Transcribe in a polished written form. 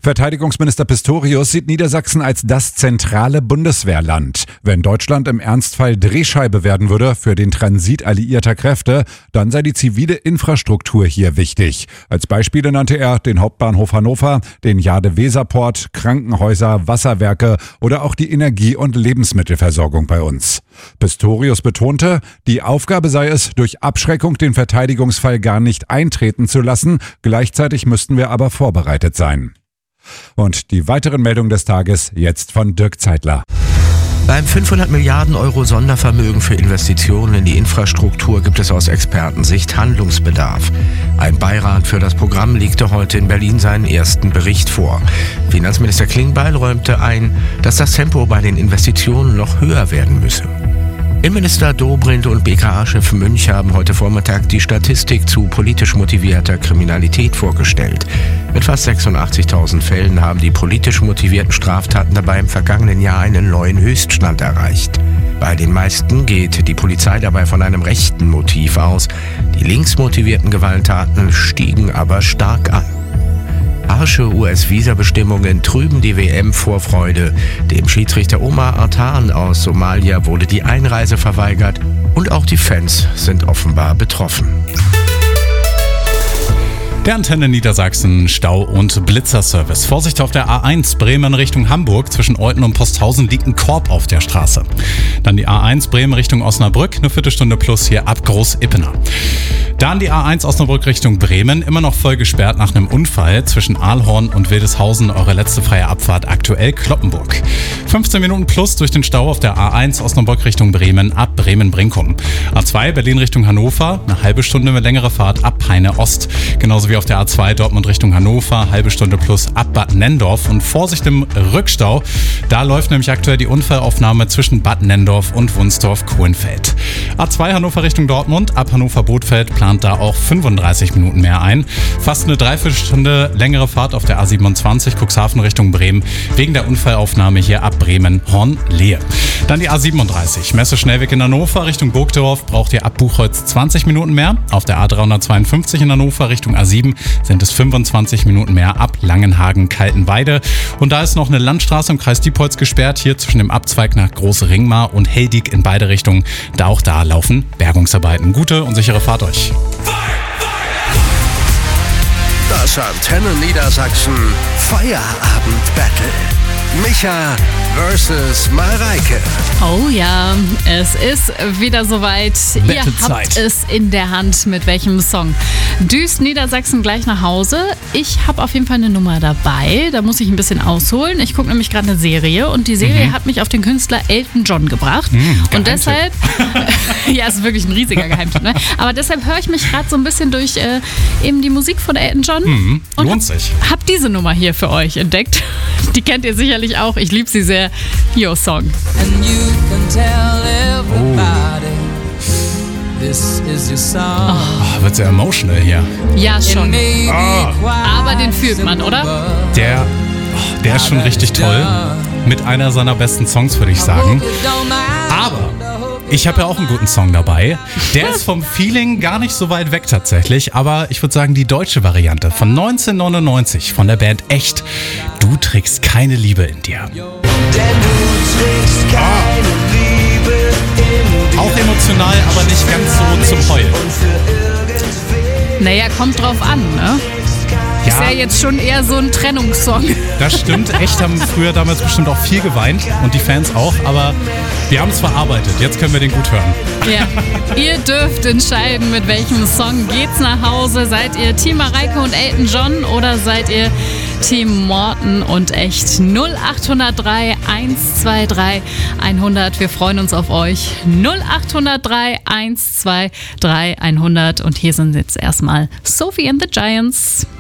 Verteidigungsminister Pistorius sieht Niedersachsen als das zentrale Bundeswehrland. Wenn Deutschland im Ernstfall Drehscheibe werden würde für den Transit alliierter Kräfte, dann sei die zivile Infrastruktur hier wichtig. Als Beispiele nannte er den Hauptbahnhof Hannover, den Jade-Weser-Port, Krankenhäuser, Wasserwerke oder auch die Energie- und Lebensmittelversorgung bei uns. Pistorius betonte, die Aufgabe sei es, durch Abschreckung den Verteidigungsfall gar nicht eintreten zu lassen. Gleichzeitig müssten wir aber vorbereitet sein. Und die weiteren Meldungen des Tages jetzt von Dirk Zeitler. Beim 500 Milliarden Euro Sondervermögen für Investitionen in die Infrastruktur gibt es aus Expertensicht Handlungsbedarf. Ein Beirat für das Programm legte heute in Berlin seinen ersten Bericht vor. Finanzminister Klingbeil räumte ein, dass das Tempo bei den Investitionen noch höher werden müsse. Innenminister Dobrindt und BKA-Chef Münch haben heute Vormittag die Statistik zu politisch motivierter Kriminalität vorgestellt. Mit fast 86.000 Fällen haben die politisch motivierten Straftaten dabei im vergangenen Jahr einen neuen Höchststand erreicht. Bei den meisten geht die Polizei dabei von einem rechten Motiv aus. Die linksmotivierten Gewalttaten stiegen aber stark an. Harsche US-Visa-Bestimmungen trüben die WM-Vorfreude. Dem Schiedsrichter Omar Artan aus Somalia wurde die Einreise verweigert und auch die Fans sind offenbar betroffen. Der Antenne Niedersachsen Stau- und Blitzerservice. Vorsicht auf der A1 Bremen Richtung Hamburg. Zwischen Euthen und Posthausen liegt ein Korb auf der Straße. Dann die A1 Bremen Richtung Osnabrück. Eine Viertelstunde plus hier ab Groß-Ippener. Dann die A1 Osnabrück Richtung Bremen. Immer noch voll gesperrt nach einem Unfall. Zwischen Ahlhorn und Wildeshausen eure letzte freie Abfahrt aktuell Cloppenburg. 15 Minuten plus durch den Stau auf der A1 Osnabrück Richtung Bremen ab Bremen-Brinkum. A2 Berlin Richtung Hannover. Eine halbe Stunde mit längere Fahrt ab Peine Ost. Genauso wie auf der A2 Dortmund Richtung Hannover, halbe Stunde plus ab Bad Nenndorf. Und Vorsicht im Rückstau, da läuft nämlich aktuell die Unfallaufnahme zwischen Bad Nenndorf und Wunsdorf-Kohlenfeld. A2 Hannover Richtung Dortmund, ab Hannover-Bodfeld plant da auch 35 Minuten mehr ein. Fast eine Dreiviertelstunde längere Fahrt auf der A27 Cuxhaven Richtung Bremen, wegen der Unfallaufnahme hier ab Bremen-Horn-Lehe. Dann die A37 Messe-Schnellweg in Hannover Richtung Burgdorf, braucht ihr ab Buchholz 20 Minuten mehr. Auf der A352 in Hannover Richtung A7 sind es 25 Minuten mehr ab Langenhagen-Kaltenweide. Und da ist noch eine Landstraße im Kreis Diepholz gesperrt, hier zwischen dem Abzweig nach Große Ringmar und Heldig in beide Richtungen. Auch da laufen Bergungsarbeiten. Gute und sichere Fahrt euch. Das Antenne Niedersachsen Feierabend-Battle. Micha versus Mareike. Oh ja, es ist wieder soweit. Ihr habt es in der Hand, mit welchem Song düst Niedersachsen gleich nach Hause. Ich habe auf jeden Fall eine Nummer dabei. Da muss ich ein bisschen ausholen. Ich gucke nämlich gerade eine Serie und die Serie hat mich auf den Künstler Elton John gebracht. Und deshalb, ja, ist wirklich ein riesiger Geheimtipp, ne? Aber deshalb höre ich mich gerade so ein bisschen durch eben die Musik von Elton John. Und lohnt sich. Hab diese Nummer hier für euch entdeckt. Die kennt ihr sicherlich auch. Ich liebe sie sehr. Your Song. And you can tell everybody this is your song. Wird sehr emotional hier. Ja, schon. Aber den fühlt man, oder? Der ist schon richtig toll. Mit einer seiner besten Songs, würde ich sagen. Aber ich habe ja auch einen guten Song dabei. Der ist vom Feeling gar nicht so weit weg tatsächlich. Aber ich würde sagen, die deutsche Variante von 1999 von der Band Echt. Du trägst keine Liebe in dir. Denn du trägst keine Liebe in dir. Auch emotional, aber nicht ganz so zum Heulen. Naja, kommt drauf an, ne? Ja, Ist ja jetzt schon eher so ein Trennungssong. das stimmt. Echt haben früher damals bestimmt auch viel geweint und die Fans auch. Aber wir haben es verarbeitet. Jetzt können wir den gut hören. Ja. Ihr dürft entscheiden, mit welchem Song geht's nach Hause. Seid ihr Team Mareike und Elton John oder seid ihr Team Morten und Echt? 0803 123 100. Wir freuen uns auf euch. 0803 123 100. Und hier sind jetzt erstmal Sophie and the Giants.